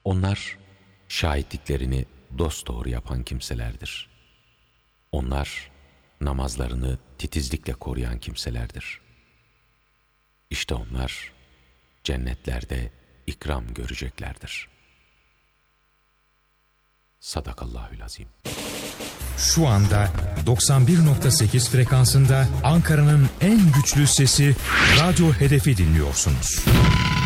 Onlar şahitliklerini dosdoğru yapan kimselerdir. Onlar namazlarını titizlikle koruyan kimselerdir. İşte onlar cennetlerde ikram göreceklerdir. Sadakallahü'l-Azim. Şu anda 91.8 frekansında Ankara'nın en güçlü sesi Radyo Hedef'i dinliyorsunuz.